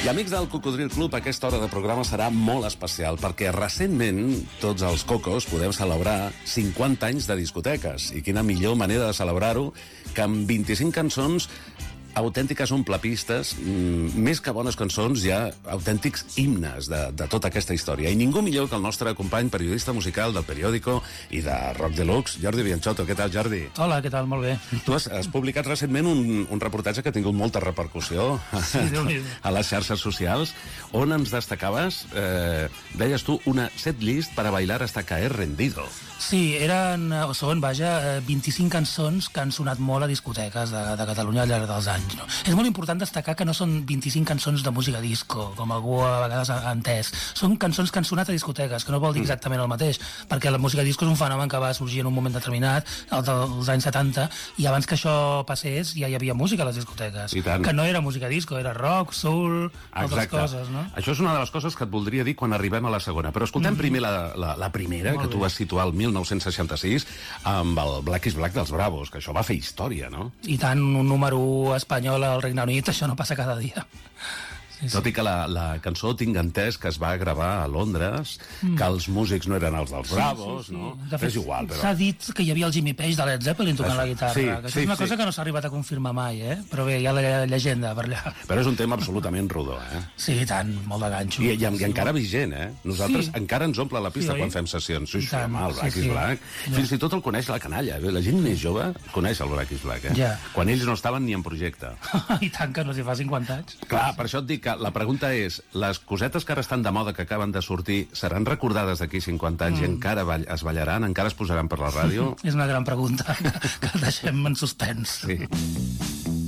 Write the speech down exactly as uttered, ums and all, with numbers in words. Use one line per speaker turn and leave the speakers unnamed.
I amics del Cocodril Club, aquesta hora de programa serà molt especial perquè recentment tots els cocos podem celebrar cinquanta anys de discoteques. I quina millor manera de celebrar-ho que amb vint-i-cinc cançons autèntiques omplapistes, mmm, més que bones cançons, hi ha autèntics himnes de, de tota aquesta història. I ningú millor que el nostre company periodista musical del Periódico i de Rock Deluxe, Jordi Bianchotto. Què tal, Jordi?
Hola, què tal? Molt bé.
Tu has, has publicat recentment un, un reportatge que ha tingut molta repercussió
sí,
a les xarxes socials, on ens destacaves, eh, deies tu, una setlist para bailar hasta caer rendido.
Sí, eren, o són, vaja, vint-i-cinc cançons que han sonat molt a discoteques de, de Catalunya al llarg dels anys. No? És molt important destacar que no són vint-i-cinc cançons de música disco, com algú a vegades ha entès. Són cançons que han sonat a discoteques, que no vol dir exactament el mateix, perquè la música disco és un fenomen que va sorgir en un moment determinat, el dels anys setanta, i abans que això passés ja hi havia música a les discoteques, que no era música disco, era rock, soul, altres coses, no?
Això és una de les coses que et voldria dir quan arribem a la segona, però escoltem mm. primer la, la, la primera, molt que tu bé. Vas situar el mil nou-cents seixanta-sis amb el Black is Black dels Bravos, que això va fer història, no?
I tant, un número espanyol al Regne Unit, això no passa cada dia. Sí,
tot i que la, la cançó tinc entès que es va gravar a Londres, mm. que els músics no eren els dels Bravos, sí, sí, sí. no?
De fet,
és igual, però...
s'ha dit que hi havia el Jimmy Page de Led Zeppelin tocant
això,
la guitarra,
sí,
que això
sí,
és una
sí.
cosa que no s'ha arribat a confirmar mai, eh? Però bé, hi ha la llegenda per allà.
Però és un tema absolutament rodó, eh?
Sí, i tant, molt de ganxo.
I, i, i
sí,
encara
molt...
vigent, eh? Nosaltres
sí.
encara ens omple la pista
sí,
quan fem sessions. Sí, sí,
tant,
home, el Black
sí,
is
sí.
Black.
Ja.
Fins i tot el coneix la canalla. La gent més jove coneix el Black is Black, eh?
Ja.
Quan ells no estaven ni en projecte.
I tant, que no s'hi fa cinquanta anys.
Clar, per això et dic que la pregunta és, les cosetes que ara estan de moda, que acaben de sortir, seran recordades d'aquí cinquanta anys mm. i encara ball es ballaran, encara es posaran per la ràdio?
És una gran pregunta que, que deixem en suspens.
Sí.